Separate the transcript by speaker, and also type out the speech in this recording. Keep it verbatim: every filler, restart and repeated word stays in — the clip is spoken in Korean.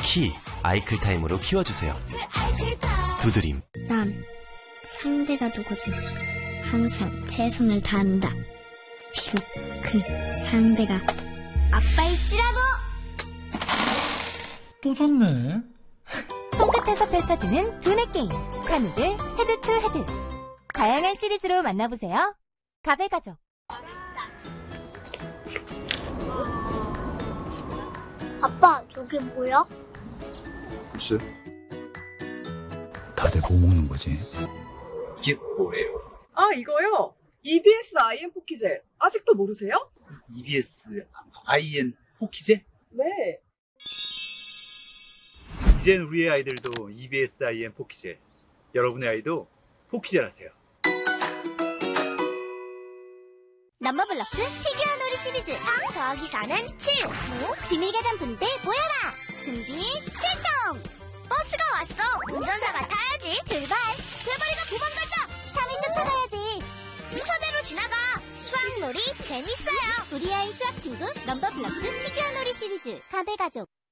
Speaker 1: 키 아이클타임으로 키워주세요. 두드림.
Speaker 2: 난 상대가 누구든 항상 최선을 다한다. 비록 그 상대가 아빠일지라도.
Speaker 3: 또 졌네.
Speaker 4: 손끝에서 펼쳐지는 두뇌 게임 카누들 헤드 투 헤드. 다양한 시리즈로 만나보세요. 가베가족.
Speaker 2: 아빠, 저게 뭐야?
Speaker 5: 글쎄. 다들 뭐 먹는 거지? 이게 뭐예요?
Speaker 6: 아, 이거요? 이비에스 아이엔 포키젤. 아직도 모르세요?
Speaker 5: 이비에스 아이엔 포키제?
Speaker 6: 네.
Speaker 5: 이젠 우리의 아이들도 이비에스 아이엔 포키제. 여러분의 아이도 포키젤 하세요.
Speaker 2: 넘버블럭스 피규어놀이 시리즈 삼 더하기 사는 칠. 오, 비밀 계단 분대 모여라. 준비 출동. 버스가 왔어. 운전사가 타야지. 출발. 대바리가 도망간다. 삼 위 쫓아가야지. 순서대로 지나가. 수학놀이 재밌어요. 우리 아이 수학 친구 넘버블럭스 피규어놀이 시리즈 가베가족.